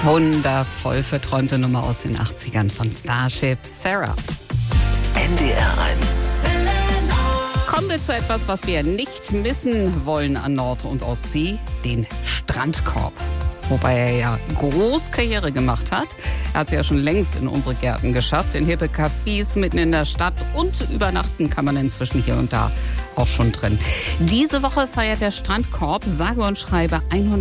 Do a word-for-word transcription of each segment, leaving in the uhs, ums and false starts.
Wundervoll verträumte Nummer aus den achtzigern von Starship, Sarah. N D R eins. Kommen wir zu etwas, was wir nicht missen wollen an Nord- und Ostsee, den Strandkorb. Wobei er ja groß Karriere gemacht hat. Er hat es ja schon längst in unsere Gärten geschafft, in hippe Cafés mitten in der Stadt, und übernachten kann man inzwischen hier und da auch schon drin. Diese Woche feiert der Strandkorb sage und schreibe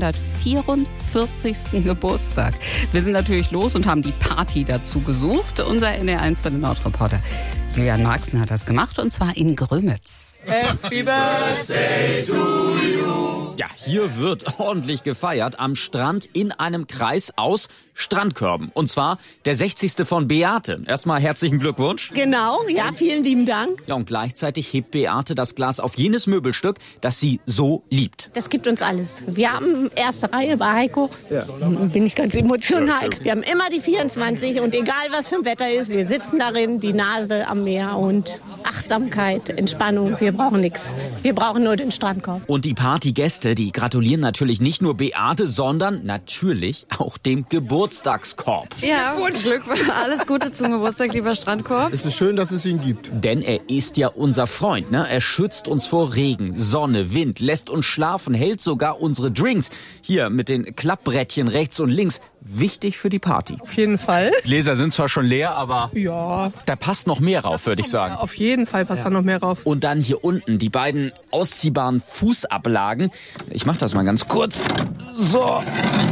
hundertvierundvierzigsten Geburtstag. Wir sind natürlich los und haben die Party dazu gesucht. Unser N D R eins für den Nordreporter Julian Marxen hat das gemacht, und zwar in Grömitz. Happy Birthday to you. Ja, hier wird ordentlich gefeiert am Strand in einem Kreis aus Strandkörben. Und zwar der sechzigste von Beate. Erstmal herzlichen Glückwunsch. Genau, ja, vielen lieben Dank. Ja, und gleichzeitig hebt Beate das Glas auf jenes Möbelstück, das sie so liebt. Das gibt uns alles. Wir haben erste Reihe bei Heiko. Ja. Bin ich ganz emotional. Wir haben immer die vierundzwanzig und egal was für ein Wetter ist, wir sitzen darin, die Nase am Meer und Achtsamkeit, Entspannung. Wir brauchen nichts. Wir brauchen nur den Strandkorb. Und die Partygäste, die gratulieren natürlich nicht nur Beate, sondern natürlich auch dem Geburtstagskorb. Ja, Glück, alles Gute zum Geburtstag, lieber Strandkorb. Es ist schön, dass es ihn gibt. Denn er ist ja unser Freund, ne? Er schützt uns vor Regen, Sonne, Wind, lässt uns schlafen, hält sogar unsere Drinks. Hier mit den Klappbrettchen rechts und links. Wichtig für die Party. Auf jeden Fall. Gläser sind zwar schon leer, aber ja, da passt noch mehr rauf, würde ich sagen. Auf jeden Fall passt ja. da noch mehr rauf. Und dann hier unten die beiden ausziehbaren Fußablagen. Ich mach das mal ganz kurz. So.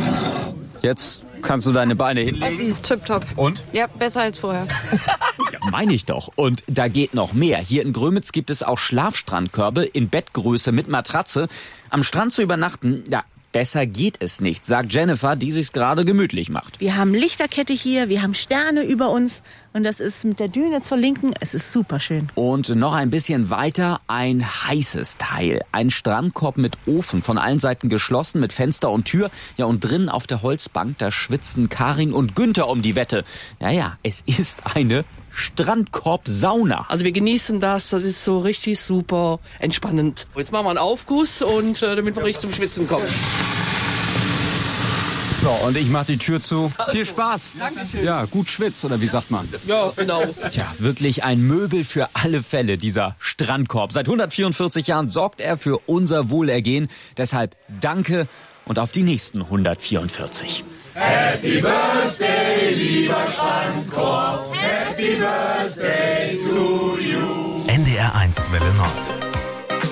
Jetzt kannst du deine Beine hinlegen. Das ist tipptopp. Und? Ja, besser als vorher. Ja, meine ich doch. Und da geht noch mehr. Hier in Grömitz gibt es auch Schlafstrandkörbe in Bettgröße mit Matratze. Am Strand zu übernachten, ja, besser geht es nicht, sagt Jennifer, die sich's gerade gemütlich macht. Wir haben Lichterkette hier, wir haben Sterne über uns und das ist mit der Düne zur Linken, es ist super schön. Und noch ein bisschen weiter ein heißes Teil. Ein Strandkorb mit Ofen, von allen Seiten geschlossen, mit Fenster und Tür. Ja, und drinnen auf der Holzbank, da schwitzen Karin und Günther um die Wette. Ja, ja, es ist eine Strandkorb-Sauna. Also wir genießen das, das ist so richtig super entspannend. Jetzt machen wir einen Aufguss, und äh, damit wir richtig zum Schwitzen kommen. So, und ich mach die Tür zu. Viel Spaß. Dankeschön. Ja, gut schwitzt, oder wie sagt man? Ja, genau. Tja, wirklich ein Möbel für alle Fälle, dieser Strandkorb. Seit hundertvierundvierzig Jahren sorgt er für unser Wohlergehen. Deshalb danke und auf die nächsten hundertvierundvierzig. Happy Birthday, lieber Strandkorb. Happy Birthday to you. N D R eins Welle Nord.